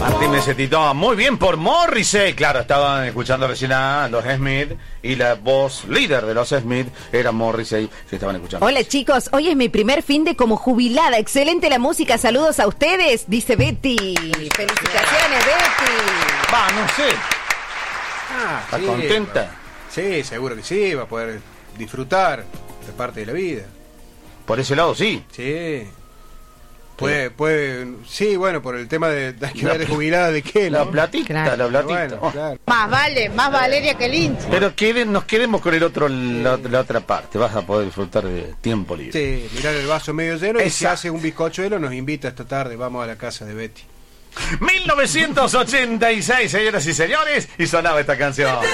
Antimesetito, muy bien por Morrissey. Claro, estaban escuchando recién a los Smith y la voz líder de los Smith era Morrissey. Se estaban escuchando. Hola chicos, hoy es mi primer fin de como jubilada. Excelente la música, saludos a ustedes, dice Betty. Felicitaciones, Betty. Va, no sé. ¿Está Sí, contenta? Sí, seguro que sí, va a poder disfrutar de parte de la vida. Por ese lado, sí. Sí. Puede, sí, bueno, por el tema de jubilada de qué, ¿no? La platita, Claro. la platita. Bueno, claro. Más Valeria que Lynch. Pero nos quedemos con el otro, la otra parte. Vas a poder disfrutar de tiempo libre. Sí, mirar el vaso medio lleno y si Exacto. hace un bizcochuelo nos invita esta tarde, vamos a la casa de Betty. 1986, señoras y señores, y sonaba esta canción.